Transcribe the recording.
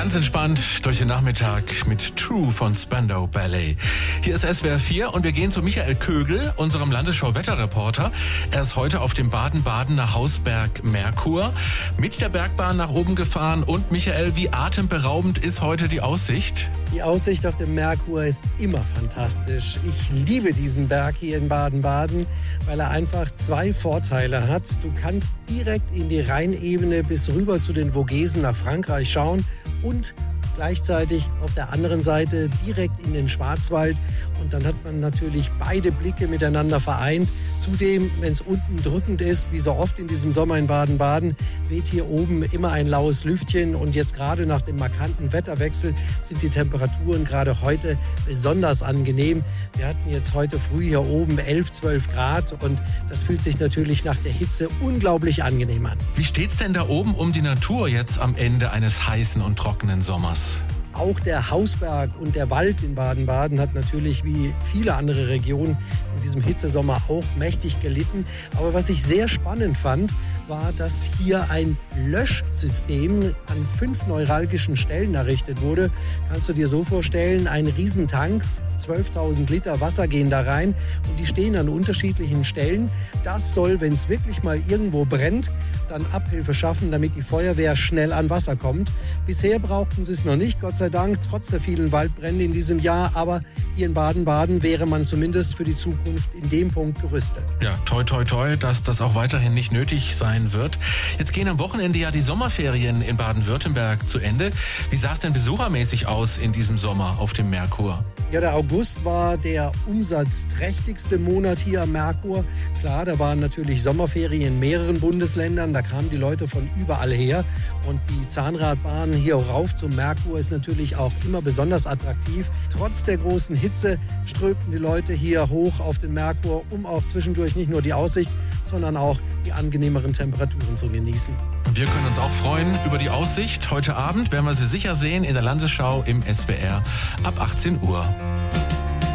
Ganz entspannt durch den Nachmittag mit True von Spandau Ballet. Hier ist SWR 4 und wir gehen zu Michael Kögel, unserem Landesschau-Wetterreporter. Er ist heute auf dem Baden-Badener Hausberg Merkur mit der Bergbahn nach oben gefahren. Und Michael, wie atemberaubend ist heute die Aussicht? Die Aussicht auf dem Merkur ist immer fantastisch. Ich liebe diesen Berg hier in Baden-Baden, weil er einfach zwei Vorteile hat. Du kannst direkt in die Rheinebene bis rüber zu den Vogesen nach Frankreich schauen und gleichzeitig auf der anderen Seite direkt in den Schwarzwald. Und dann hat man natürlich beide Blicke miteinander vereint. Zudem, wenn es unten drückend ist, wie so oft in diesem Sommer in Baden-Baden, weht hier oben immer ein laues Lüftchen. Und jetzt gerade nach dem markanten Wetterwechsel sind die Temperaturen gerade heute besonders angenehm. Wir hatten jetzt heute früh hier oben 11, 12 Grad und das fühlt sich natürlich nach der Hitze unglaublich angenehm an. Wie steht's denn da oben um die Natur jetzt am Ende eines heißen und trockenen Sommers? Auch der Hausberg und der Wald in Baden-Baden hat natürlich wie viele andere Regionen in diesem Hitzesommer auch mächtig gelitten. Aber was ich sehr spannend fand, war, dass hier ein Löschsystem an 5 neuralgischen Stellen errichtet wurde. Kannst du dir so vorstellen, ein Riesentank, 12.000 Liter Wasser gehen da rein und die stehen an unterschiedlichen Stellen. Das soll, wenn es wirklich mal irgendwo brennt, dann Abhilfe schaffen, damit die Feuerwehr schnell an Wasser kommt. Bisher brauchten sie es noch nicht, Gott sei Dank, trotz der vielen Waldbrände in diesem Jahr. Aber hier in Baden-Baden wäre man zumindest für die Zukunft in dem Punkt gerüstet. Ja, toi, toi, toi, dass das auch weiterhin nicht nötig sein wird. Jetzt gehen am Wochenende ja die Sommerferien in Baden-Württemberg zu Ende. Wie sah es denn besuchermäßig aus in diesem Sommer auf dem Merkur? Ja, der August war der umsatzträchtigste Monat hier am Merkur. Klar, da waren natürlich Sommerferien in mehreren Bundesländern. Da kamen die Leute von überall her. Und die Zahnradbahn hier rauf zum Merkur ist natürlich auch immer besonders attraktiv. Trotz der großen Hitze strömten die Leute hier hoch auf den Merkur, um auch zwischendurch nicht nur die Aussicht, sondern auch die angenehmeren Temperaturen zu genießen. Wir können uns auch freuen über die Aussicht. Heute Abend werden wir sie sicher sehen in der Landesschau im SWR ab 18 Uhr.